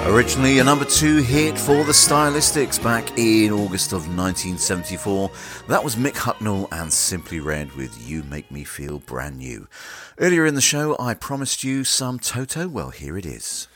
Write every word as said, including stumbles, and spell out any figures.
Originally a number two hit for the Stylistics back in August of nineteen seventy-four. That was Mick Hucknall and Simply Red with You Make Me Feel Brand New. Earlier in the show I promised you some Toto, well here it is.